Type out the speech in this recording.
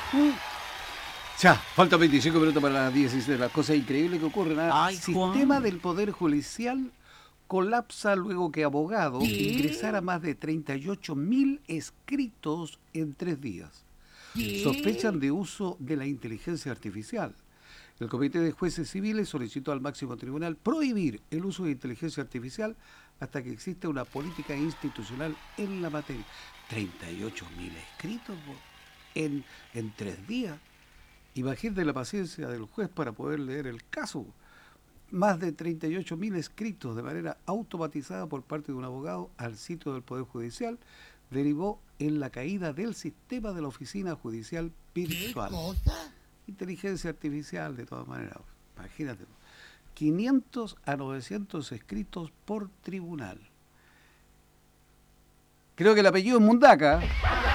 Ya, faltan 25 minutos para las 16. Las cosas increíbles que ocurren. Ay, Sistema Juan. del Poder Judicial colapsa luego que abogado ingresara más de 38.000 escritos en 3 días. Sospechan de uso de la inteligencia artificial. El Comité de Jueces Civiles solicitó al máximo tribunal prohibir el uso de inteligencia artificial hasta que exista una política institucional en la materia. 38.000 escritos en 3 días. Imagínate la paciencia del juez para poder leer el caso. Más de 38.000 escritos de manera automatizada por parte de un abogado al sitio del Poder Judicial derivó en la caída del sistema de la oficina judicial virtual. ¿Qué cosa? Inteligencia artificial, de todas maneras. Imagínate. 500 a 900 escritos por tribunal. Creo que el apellido es Mundaca.